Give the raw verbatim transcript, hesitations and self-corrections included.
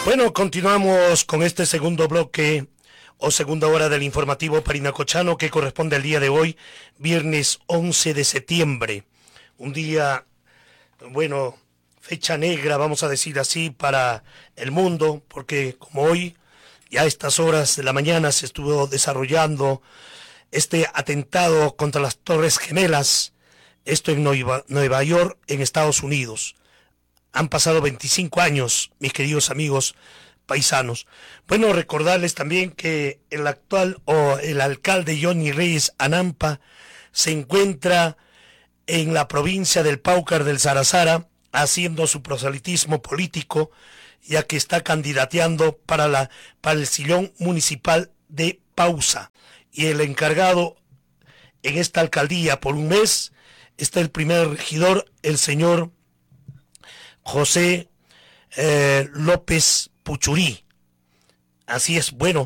Bueno, continuamos con este segundo bloque o segunda hora del informativo parinacochano que corresponde al día de hoy, viernes once de septiembre. Un día, bueno, fecha negra, vamos a decir así, para el mundo, porque como hoy, ya a estas horas de la mañana se estuvo desarrollando este atentado contra las Torres Gemelas, esto en Nueva, Nueva York, en Estados Unidos. Han pasado veinticinco años, mis queridos amigos paisanos. Bueno, recordarles también que el actual o el alcalde Johnny Reyes Anampa se encuentra en la provincia del Paucar del Sarazara haciendo su proselitismo político, ya que está candidateando para, la, para el sillón municipal de Pausa. Y el encargado en esta alcaldía por un mes está el primer regidor, el señor José eh, López Puchurí. Así es, bueno,